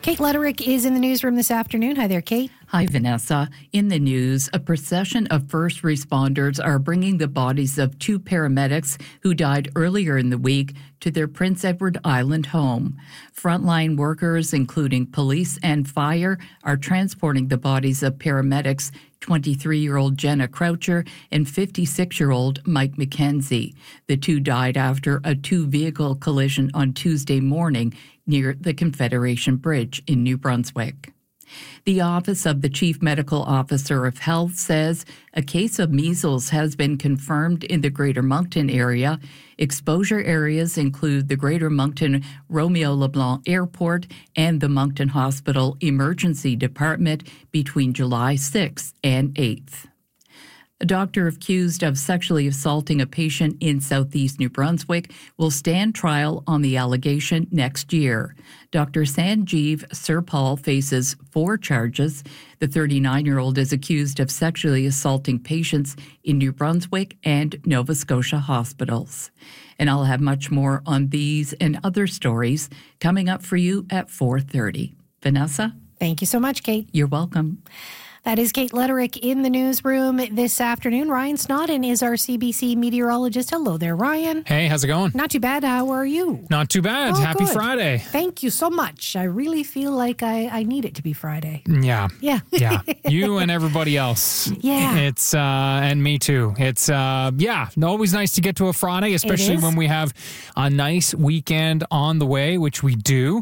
Kate Letterick is in the newsroom this afternoon. Hi there, Kate. Hi, Vanessa. In the news, a procession of first responders are bringing the bodies of 2 paramedics who died earlier in the week to their Prince Edward Island home. Frontline workers, including police and fire, are transporting the bodies of paramedics 23-year-old Jenna Croucher and 56-year-old Mike McKenzie. The 2 died after a 2-vehicle collision on Tuesday morning near the Confederation Bridge in New Brunswick. The Office of the Chief Medical Officer of Health says a case of measles has been confirmed in the Greater Moncton area. Exposure areas include the Greater Moncton Romeo LeBlanc Airport and the Moncton Hospital Emergency Department between July 6th and 8th. A doctor accused of sexually assaulting a patient in southeast New Brunswick will stand trial on the allegation next year. Dr. Sanjeev Sirpal faces 4 charges. The 39-year-old is accused of sexually assaulting patients in New Brunswick and Nova Scotia hospitals. And I'll have much more on these and other stories coming up for you at 4:30. Vanessa? Thank you so much, Kate. You're welcome. That is Kate Letterick in the newsroom this afternoon. Ryan Snodden is our CBC meteorologist. Hello there, Ryan. Hey, how's it going? Not too bad. How are you? Not too bad. Happy good. Friday. Thank you so much. I really feel like I need it to be Friday. Yeah. Yeah. Yeah. You and everybody else. Yeah. It's, and me too. It's, always nice to get to a Friday, especially when we have a nice weekend on the way, which we do.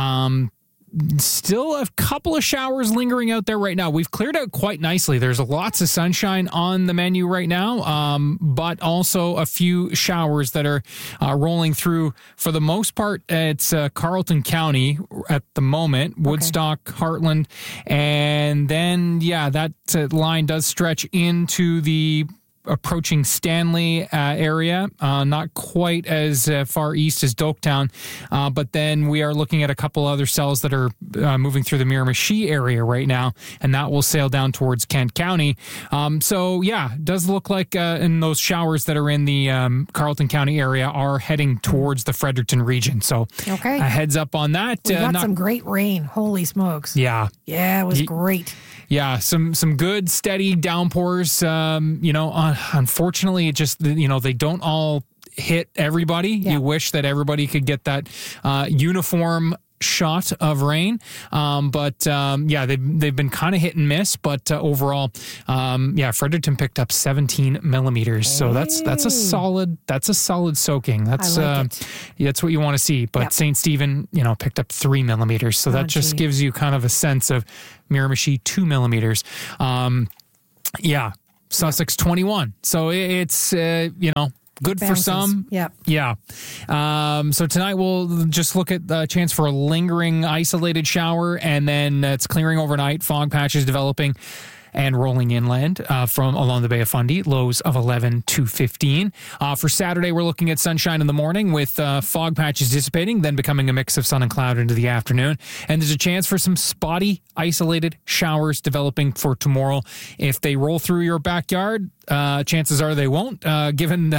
Still a couple of showers lingering out there right now. We've cleared out quite nicely. There's lots of sunshine on the menu right now, but also a few showers that are rolling through. For the most part, it's Carleton County at the moment, Woodstock, Heartland, and then, that line does stretch into the approaching Stanley area, not quite as far east as Doketown, but then we are looking at a couple other cells that are moving through the Miramichi area right now, and that will sail down towards Kent County. It does look like in those showers that are in the Carleton County area are heading towards the Fredericton region. So a heads up on that. We got some great rain. Holy smokes. Yeah. Yeah, it was great. Yeah, some good steady downpours. Unfortunately, it just they don't all hit everybody. Yeah. You wish that everybody could get that uniform shot of rain, but they've been kind of hit and miss. But overall, Fredericton picked up 17 millimeters, so that's a solid soaking. That's that's what you want to see. But St. Stephen, picked up 3 millimeters, so that just gives you kind of a sense of Miramichi 2 millimeters. Sussex 21. So it's good for some. Yep. Yeah. So tonight we'll just look at the chance for a lingering isolated shower, and then it's clearing overnight. Fog patches developing and rolling inland from along the Bay of Fundy, lows of 11 to 15. For Saturday, we're looking at sunshine in the morning with fog patches dissipating, then becoming a mix of sun and cloud into the afternoon. And there's a chance for some spotty, isolated showers developing for tomorrow. If they roll through your backyard, chances are they won't, given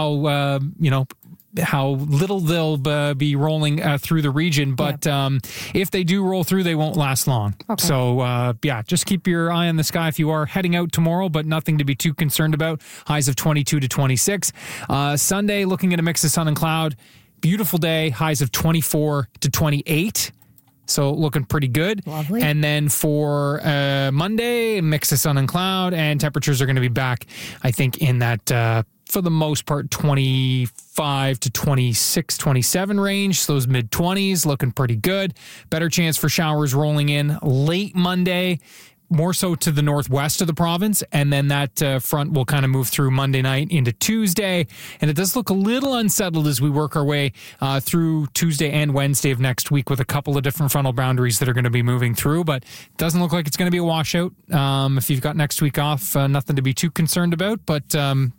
how little they'll be rolling through the region. But if they do roll through, they won't last long. Okay. So, just keep your eye on the sky if you are heading out tomorrow, but nothing to be too concerned about. Highs of 22 to 26. Sunday, looking at a mix of sun and cloud. Beautiful day, highs of 24 to 28. So looking pretty good. Lovely. And then for Monday, mix of sun and cloud, and temperatures are going to be back, I think, in that for the most part, 25 to 26, 27 range. So those mid-20s looking pretty good. Better chance for showers rolling in late Monday, more so to the northwest of the province, and then that front will kind of move through Monday night into Tuesday, and it does look a little unsettled as we work our way through Tuesday and Wednesday of next week with a couple of different frontal boundaries that are going to be moving through, but it doesn't look like it's going to be a washout. If you've got next week off, nothing to be too concerned about, but some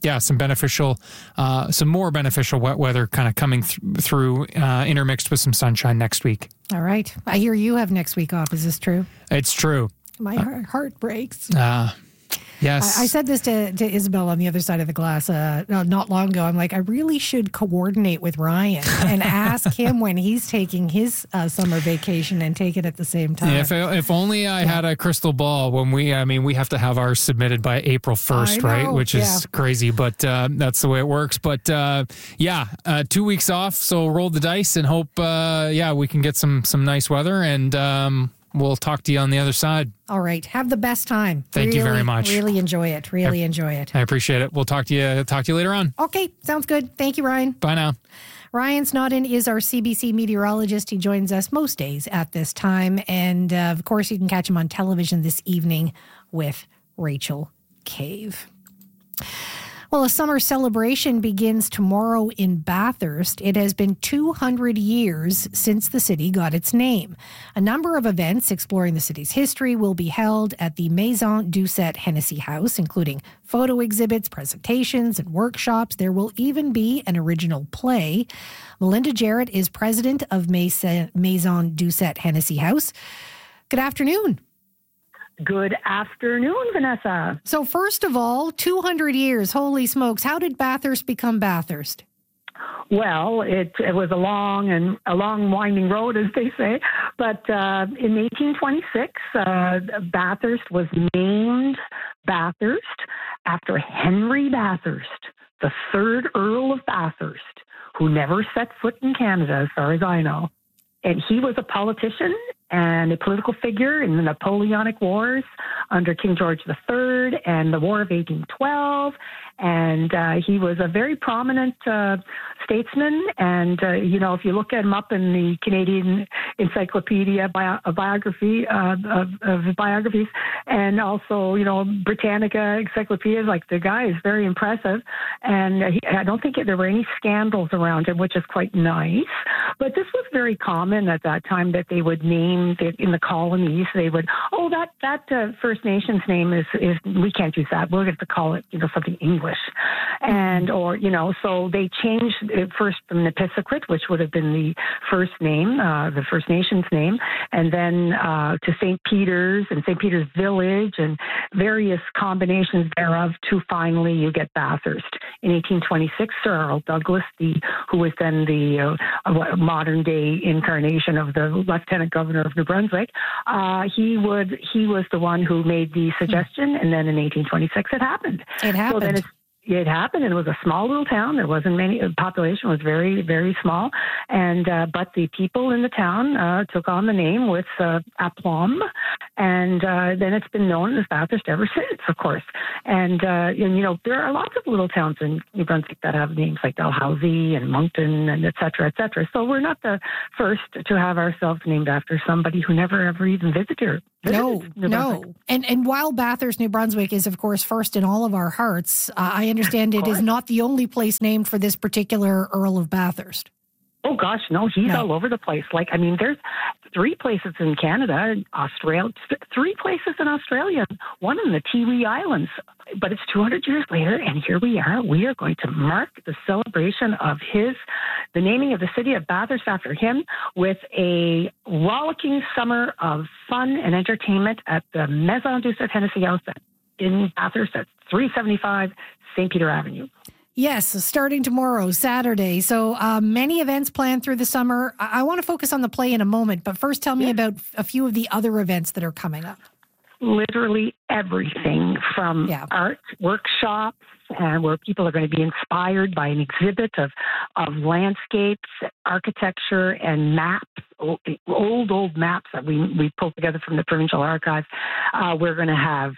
more beneficial wet weather kind of coming through intermixed with some sunshine next week. All right. I hear you have next week off. Is this true? It's true. My heart breaks. Yes. I said this to Isabel on the other side of the glass not long ago. I'm like, I really should coordinate with Ryan and ask him when he's taking his summer vacation and take it at the same time. If only I had a crystal ball when we have to have ours submitted by April 1st, right? Which is crazy, but that's the way it works. But 2 weeks off, so roll the dice and hope, we can get some nice weather, and we'll talk to you on the other side. All right. Have the best time. Thank you very much. Really enjoy it. Enjoy it. I appreciate it. We'll talk to you later on. Okay. Sounds good. Thank you, Ryan. Bye now. Ryan Snodden is our CBC meteorologist. He joins us most days at this time. And of course, you can catch him on television this evening with Rachel Cave. Well, a summer celebration begins tomorrow in Bathurst. It has been 200 years since the city got its name. A number of events exploring the city's history will be held at the Maison Doucette Hennessy House, including photo exhibits, presentations, and workshops. There will even be an original play. Melinda Jarrett is president of Maison Doucette Hennessy House. Good afternoon. Good afternoon, Vanessa. So first of all, 200 years, holy smokes. How did Bathurst become Bathurst? Well, it was a long winding road, as they say. But in 1826, Bathurst was named Bathurst after Henry Bathurst, the third Earl of Bathurst, who never set foot in Canada, as far as I know. And he was a politician and a political figure in the Napoleonic Wars under King George III and the War of 1812. And he was a very prominent statesman. And, if you look at him up in the Canadian Encyclopedia biography of biographies, and also, Britannica Encyclopedia, like the guy is very impressive. And I don't think there were any scandals around him, which is quite nice. But this was very common at that time that they would name in the colonies. They would, that First Nations name is we can't use that. We're going to call it, something English. And, so they changed it first from Nipisiguit, which would have been the first name, the First Nations name, and then to St. Peter's and St. Peter's Village and various combinations thereof to finally you get Bathurst. In 1826, Sir Earl Douglas, who was then the modern day incarnation of the Lieutenant Governor of New Brunswick, he was the one who made the suggestion, and then in 1826 it happened. So then it happened, and it was a small little town. There wasn't many. The population was very, very small, and but the people in the town took on the name with aplomb, and then it's been known as Bathurst ever since, of course. And there are lots of little towns in New Brunswick that have names like Dalhousie and Moncton and et cetera, et cetera. So we're not the first to have ourselves named after somebody who never ever even visited. No. And while Bathurst, New Brunswick is, of course, first in all of our hearts, I understand it is not the only place named for this particular Earl of Bathurst. Oh, gosh, no, he's all over the place. There's 3 places in Canada, Australia, 3 places in Australia, one in the Tiwi Islands. But it's 200 years later, and here we are. We are going to mark the celebration of the naming of the city of Bathurst after him with a rollicking summer of fun and entertainment at the Maison Doucette Hennessy House in Bathurst at 375 St. Peter Avenue. Yes, starting tomorrow, Saturday. So many events planned through the summer. I want to focus on the play in a moment, but first tell me about a few of the other events that are coming up. Literally everything from art workshops, and where people are going to be inspired by an exhibit of landscapes, architecture, and maps, old maps that we pulled together from the Provincial Archives. We're going to have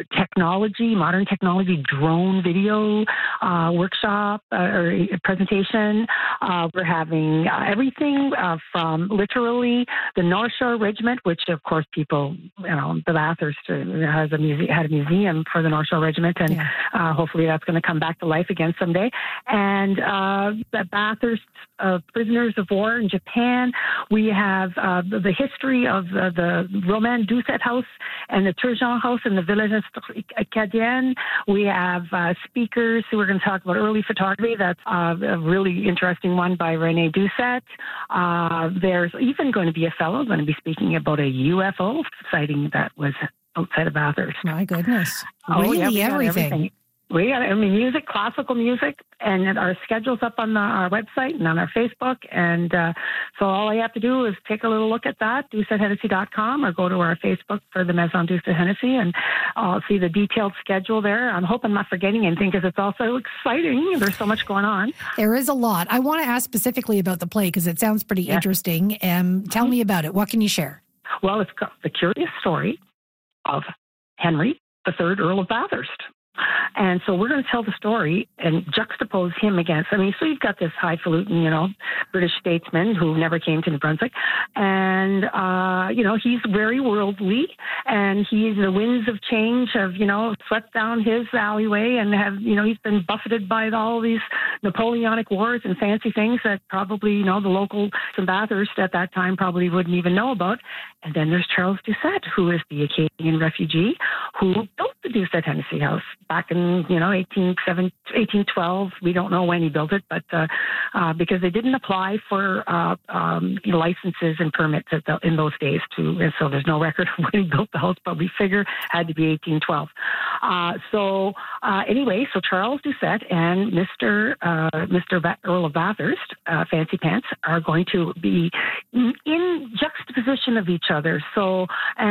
modern technology, drone video workshop or presentation. We're having everything from literally the North Shore Regiment, which of course people, the Bathurst had a museum for the North Shore Regiment, and hopefully that's going to come back to life again someday. And the Bathurst prisoners of war in Japan. We have the history of the Romain Doucette House and the Turgeon House in the Village Acadienne. We have speakers who are going to talk about early photography. That's a really interesting one by René Doucette. There's even going to be a fellow going to be speaking about a UFO sighting that was outside of Bathurst. My goodness. Oh, Really, yeah, we got everything. We got, music, classical music, and our schedule's up on our website and on our Facebook. And so all I have to do is take a little look at that, doucethennessy.com, or go to our Facebook for the Maison Doucet Hennessy, and I'll see the detailed schedule there. I'm hoping I'm not forgetting anything because it's also exciting. There's so much going on. There is a lot. I want to ask specifically about the play because it sounds pretty interesting. Tell me about it. What can you share? Well, it's got the curious story of Henry III, Earl of Bathurst. And so we're going to tell the story and juxtapose him against, so you've got this highfalutin, British statesman who never came to New Brunswick. And, he's very worldly, and the winds of change have, swept down his alleyway, and he's been buffeted by all these Napoleonic wars and fancy things that probably, the locals in Bathurst at that time probably wouldn't even know about. And then there's Charles Doucet, who is the Acadian refugee who built the Doucet Hennessy House back in 1812. We don't know when he built it, but because they didn't apply for licenses and permits in those days too, and so there's no record of when he built the house. But we figure had to be 1812. Anyway, so Charles Doucet and Mr. Earl of Bathurst, Fancy Pants, are going to be in juxtaposition of each other. So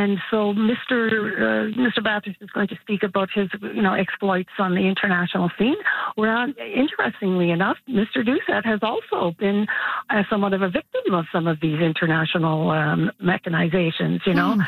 Mr. Bathurst is going to speak about his exploits on the international scene. Interestingly enough, Mr. Doucet has also been somewhat of a victim of some of these international machinations,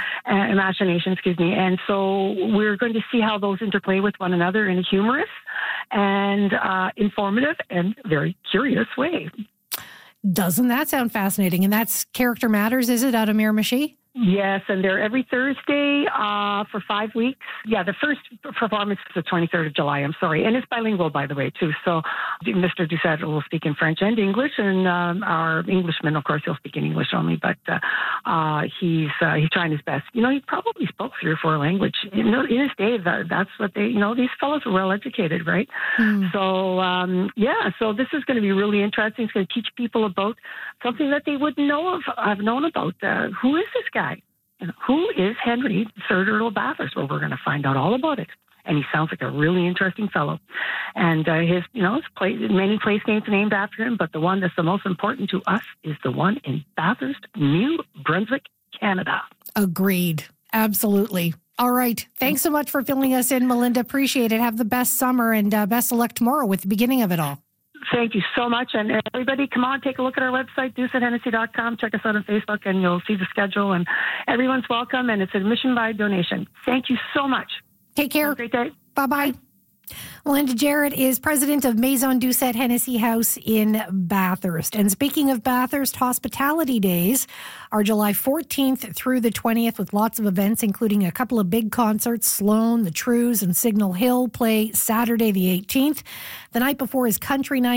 and so we're going to see how those interplay with one another in a humorous and informative and very curious way. Doesn't that sound fascinating? And that's Character Matters, is it, out of Miramichi? Yes, and they're every Thursday for 5 weeks. Yeah, the first performance is the 23rd of July, and it's bilingual, by the way, too. So Mr. Doucet will speak in French and English, and our Englishman, of course, he'll speak in English only, but he's trying his best. He probably spoke 3 or 4 languages. In his day, that's what they, these fellows are well-educated, right? So, so this is going to be really interesting. It's going to teach people about something that they wouldn't have known about. Who is this guy? Who is Henry III, Earl of Bathurst? Well, we're going to find out all about it. And he sounds like a really interesting fellow. And his many place names named after him, but the one that's the most important to us is the one in Bathurst, New Brunswick, Canada. Agreed. Absolutely. All right. Thanks so much for filling us in, Melinda. Appreciate it. Have the best summer, and best of luck tomorrow with the beginning of it all. Thank you so much. And everybody, come on, take a look at our website, doucethennessy.com. Check us out on Facebook, and you'll see the schedule. And everyone's welcome, and it's admission by donation. Thank you so much. Take care. Have a great day. Bye-bye. Bye. Melinda Jarrett is president of Maison Doucet Hennessy House in Bathurst. And speaking of Bathurst, Hospitality Days are July 14th through the 20th, with lots of events, including a couple of big concerts. Sloan, the Trews, and Signal Hill play Saturday the 18th. The night before is Country Night